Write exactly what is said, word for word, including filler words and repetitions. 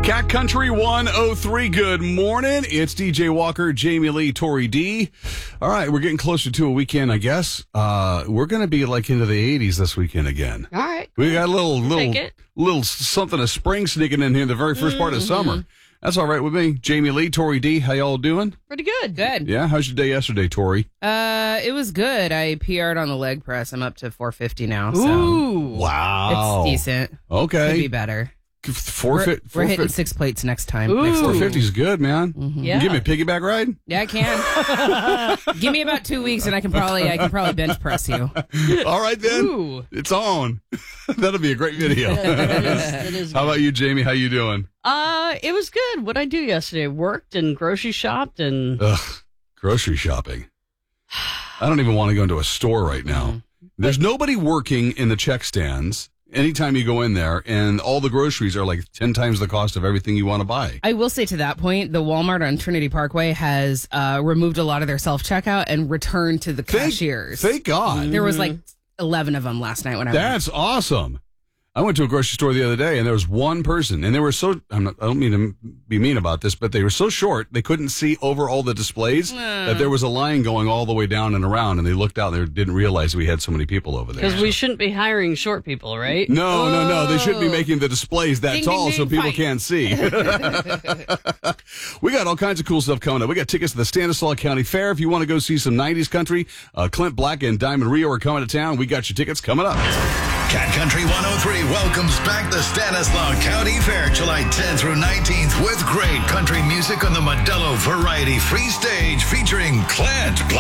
Cat Country one oh three, good morning. It's D J Walker, Jamie Lee, Tori D. All right, we're getting closer to a weekend, I guess. Uh, we're going to be like into the eighties this weekend again. All right. We got a little, little, Take it. little something of spring sneaking in here the very first part of summer. That's all right with me. Jamie Lee, Tori D, how y'all doing? Pretty good. Good. Yeah, how's your day yesterday, Tori? Uh, it was good. I P R'd on the leg press. I'm up to four fifty now, so Ooh. Wow. it's decent. Okay. Could be better. Four We're, fit, we're four hitting fit, six plates next time. Ooh. Next four week. fifty is good, man. Yeah. You give me a piggyback ride? Yeah, I can. Give me about two weeks, and I can probably I can probably bench press you. All right, then. Ooh. It's on. That'll be a great video. it is, it is How about you, Jamie? How you doing? Uh, it was good. What'd I do yesterday? Worked and grocery shopped and Ugh, grocery shopping. I don't even want to go into a store right now. There's nobody working in the check stands anytime you go in there, and all the groceries are like ten times the cost of everything you want to buy. I will say to that point, the Walmart on Trinity Parkway has uh, removed a lot of their self checkout and returned to the Thank- cashiers. Thank God. There was like eleven of them last night when I went. That's awesome. I went to a grocery store the other day, and there was one person, and they were so, I'm not, I don't mean to be mean about this, but they were so short, they couldn't see over all the displays that there was a line going all the way down and around, and they looked out and they didn't realize we had so many people over there. because we shouldn't be hiring short people, right? No, no, no. They shouldn't be making the displays that Ding, tall ding, so ding, people fight. can't see. We got all kinds of cool stuff coming up. We got tickets to the Stanislaus County Fair. If you want to go see some nineties country, uh, Clint Black and Diamond Rio are coming to town. We got your tickets coming up. Cat Country one oh three welcomes back the Stanislaus County Fair July tenth through nineteenth with great country music on the Modelo Variety Free Stage featuring Clint Black.